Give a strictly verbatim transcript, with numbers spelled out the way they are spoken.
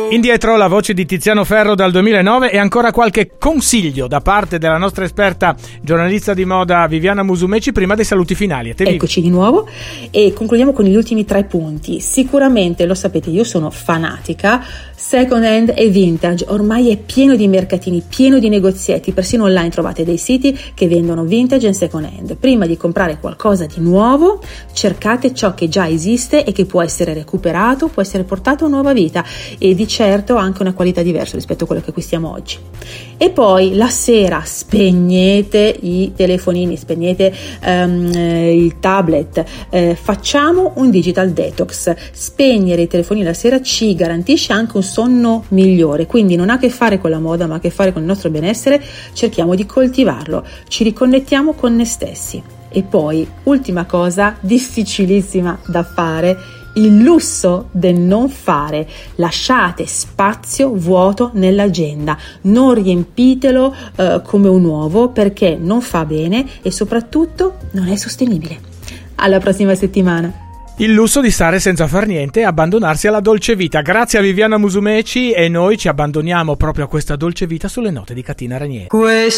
Indietro la voce di Tiziano Ferro dal duemilanove e ancora qualche consiglio da parte della nostra esperta giornalista di moda Viviana Musumeci prima dei saluti finali. A te. Eccoci di nuovo e concludiamo con gli ultimi tre punti. Sicuramente, lo sapete, io sono fanatica second hand e vintage, ormai è pieno di mercatini, pieno di negozietti, persino online trovate dei siti che vendono vintage e second hand. Prima di comprare qualcosa di nuovo, cercate ciò che già esiste e che può essere recuperato, può essere portato a nuova vita e di certo anche una qualità diversa rispetto a quello che acquistiamo oggi. E poi la sera spegnete i telefonini, spegnete um, il tablet, eh, facciamo un digital detox. Spegnere i telefonini la sera ci garantisce anche un sonno migliore, quindi non ha a che fare con la moda ma ha a che fare con il nostro benessere. Cerchiamo di coltivarlo, ci riconnettiamo con noi stessi. E poi, ultima cosa difficilissima da fare, il lusso del non fare. Lasciate spazio vuoto nell'agenda, non riempitelo eh, come un uovo, perché non fa bene e soprattutto non è sostenibile. Alla prossima settimana. Il lusso di stare senza far niente e abbandonarsi alla dolce vita. Grazie a Viviana Musumeci e noi ci abbandoniamo proprio a questa dolce vita sulle note di Catina Ranieri.